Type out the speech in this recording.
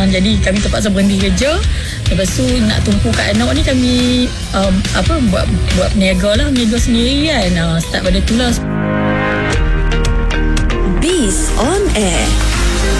Jadi kami terpaksa berhenti kerja. Lepas tu nak tumpu kat anak ni kami buat berniaga sendiri kan. Start pada tu lah.